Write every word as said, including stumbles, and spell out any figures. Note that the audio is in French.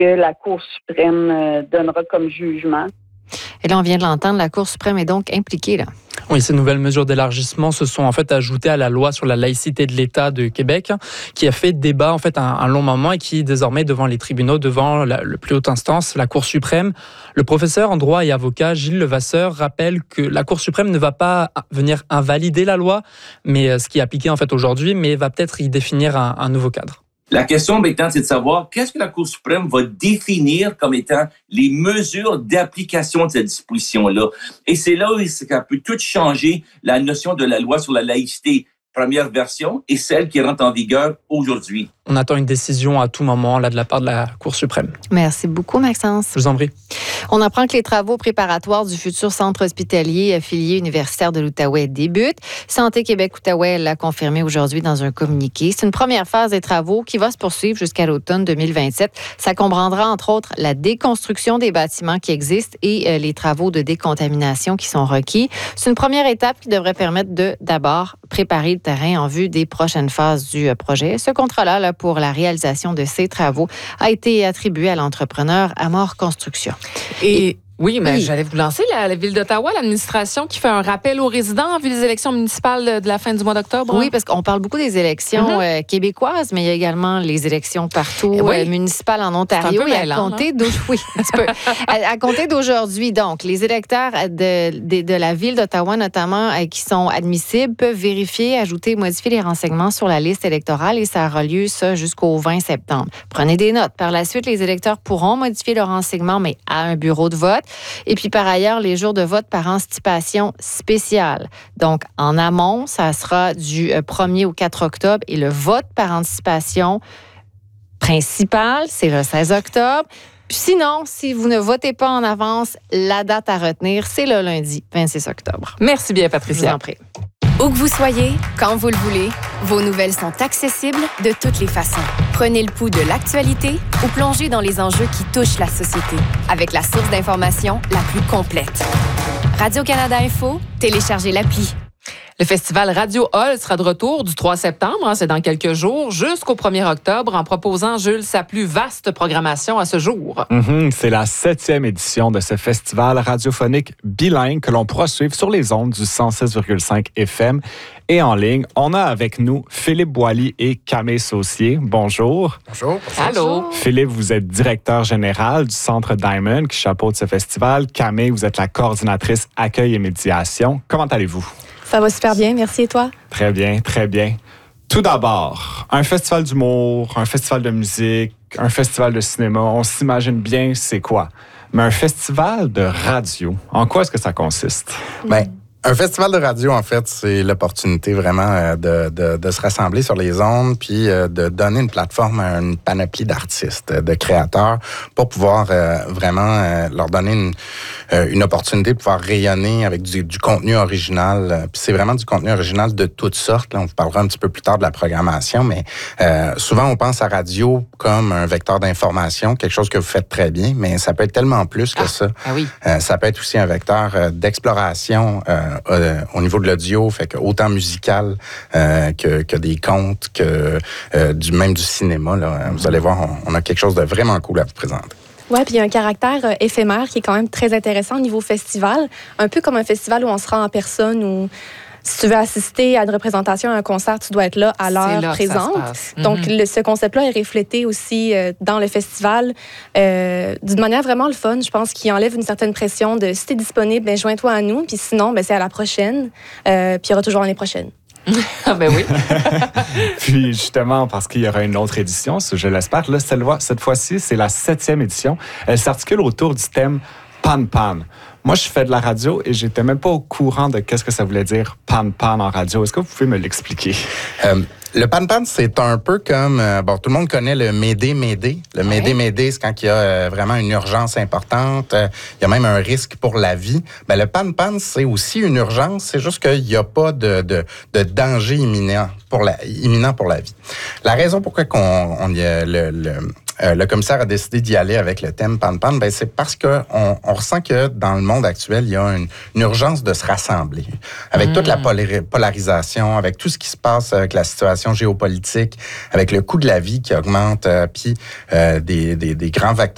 que la Cour suprême euh, donnera comme jugement. Et là, on vient de l'entendre, la Cour suprême est donc impliquée, là. Oui, ces nouvelles mesures d'élargissement se sont en fait ajoutées à la loi sur la laïcité de l'État de Québec, qui a fait débat en fait un, un long moment et qui est désormais devant les tribunaux, devant la le plus haute instance, la Cour suprême. Le professeur en droit et avocat Gilles Levasseur rappelle que la Cour suprême ne va pas venir invalider la loi, mais ce qui est appliqué en fait aujourd'hui, mais va peut-être y définir un, un nouveau cadre. La question maintenant, c'est de savoir qu'est-ce que la Cour suprême va définir comme étant les mesures d'application de cette disposition-là. Et c'est là où ça peut tout changer la notion de la loi sur la laïcité, première version, et celle qui rentre en vigueur aujourd'hui. On attend une décision à tout moment là de la part de la Cour suprême. Merci beaucoup, Maxence. Je vous en prie. On apprend que les travaux préparatoires du futur centre hospitalier affilié universitaire de l'Outaouais débutent. Santé Québec-Outaouais l'a confirmé aujourd'hui dans un communiqué. C'est une première phase des travaux qui va se poursuivre jusqu'à l'automne deux mille vingt-sept. Ça comprendra entre autres la déconstruction des bâtiments qui existent et euh, les travaux de décontamination qui sont requis. C'est une première étape qui devrait permettre de d'abord préparer le terrain en vue des prochaines phases du euh, projet. Ce contrat-là, là, pour la réalisation de ces travaux, a été attribué à l'entrepreneur Amor Construction. Et, Et oui, mais oui. j'allais vous lancer la, la Ville d'Ottawa, l'administration qui fait un rappel aux résidents en vue des élections municipales de la fin du mois d'octobre. Oui, parce qu'on parle beaucoup des élections mm-hmm. euh, québécoises, mais il y a également les élections partout oui. euh, municipales en Ontario. C'est un peu et à compter oui, un petit peu. à, à compter d'aujourd'hui, donc, les électeurs de, de, de la Ville d'Ottawa, notamment, euh, qui sont admissibles, peuvent vérifier, ajouter, modifier les renseignements sur la liste électorale et ça aura lieu, ça, jusqu'au vingt septembre. Prenez des notes. Par la suite, les électeurs pourront modifier leurs renseignements, mais à un bureau de vote. Et puis, par ailleurs, les jours de vote par anticipation spéciale. Donc, en amont, ça sera du premier au quatre octobre et le vote par anticipation principal, c'est le seize octobre. Puis sinon, si vous ne votez pas en avance, la date à retenir, c'est le lundi vingt-six octobre. Merci bien, Patricia. Je vous en prie. Où que vous soyez, quand vous le voulez, vos nouvelles sont accessibles de toutes les façons. Prenez le pouls de l'actualité ou plongez dans les enjeux qui touchent la société avec la source d'information la plus complète. Radio-Canada Info, téléchargez l'appli. Le festival Radio Hall sera de retour du trois septembre, hein, c'est dans quelques jours, jusqu'au premier octobre, en proposant, Jules, sa plus vaste programmation à ce jour. Mm-hmm, c'est la septième édition de ce festival radiophonique bilingue que l'on pourra suivre sur les ondes du cent six virgule cinq F M et en ligne. On a avec nous Philippe Boily et Camille Saucier. Bonjour. Bonjour. Allô. Philippe, vous êtes directeur général du Centre Diamond qui chapeaute ce festival. Camille, vous êtes la coordinatrice accueil et médiation. Comment allez-vous? Ça va super bien, merci et toi? Très bien, très bien. Tout d'abord, un festival d'humour, un festival de musique, un festival de cinéma, on s'imagine bien c'est quoi. Mais un festival de radio, en quoi est-ce que ça consiste? Bien, un festival de radio, en fait, c'est l'opportunité vraiment de, de, de se rassembler sur les ondes puis de donner une plateforme à une panoplie d'artistes, de créateurs pour pouvoir euh, vraiment euh, leur donner une, euh, une opportunité de pouvoir rayonner avec du, du contenu original. Puis c'est vraiment du contenu original de toutes sortes. Là, on vous parlera un petit peu plus tard de la programmation, mais euh, souvent on pense à radio comme un vecteur d'information, quelque chose que vous faites très bien, mais ça peut être tellement plus que ah, ça. Ah oui. Euh, ça peut être aussi un vecteur euh, d'exploration euh, Euh, au niveau de l'audio, fait que autant musical euh, que, que des contes, que euh, du même du cinéma. Là. Vous allez voir, on, on a quelque chose de vraiment cool à vous présenter. Oui, puis il y a un caractère euh, éphémère qui est quand même très intéressant au niveau festival. Un peu comme un festival où on se rend en personne, où si tu veux assister à une représentation, à un concert, tu dois être là à l'heure présente. Mm-hmm. Donc, le, ce concept-là est reflété aussi euh, dans le festival euh, d'une manière vraiment le fun. Je pense qu'il enlève une certaine pression de si t'es disponible, ben, joins-toi à nous. Puis sinon, ben, c'est à la prochaine. Euh, puis il y aura toujours l'année prochaine. Ah ben oui. Puis justement, parce qu'il y aura une autre édition, je l'espère. Là, cette fois-ci, c'est la septième édition. Elle s'articule autour du thème Pan Pan. Moi, je fais de la radio et j'étais même pas au courant de qu'est-ce que ça voulait dire pan pan en radio. Est-ce que vous pouvez me l'expliquer? Euh, le pan pan, c'est un peu comme euh, bon, tout le monde connaît le Médé Médé. Le Médé ouais. Médé, c'est quand il y a euh, vraiment une urgence importante. Euh, il y a même un risque pour la vie. Ben le pan pan, c'est aussi une urgence. C'est juste qu'il n'y a pas de, de, de danger imminent pour la imminent pour la vie. La raison pourquoi qu'on on y a le, le Euh, le commissaire a décidé d'y aller avec le thème Pan Pan, ben c'est parce que on, on ressent que dans le monde actuel, il y a une, une urgence de se rassembler. Avec mmh. toute la polar- polarisation, avec tout ce qui se passe avec la situation géopolitique, avec le coût de la vie qui augmente, euh, puis euh, des, des, des grands vecteurs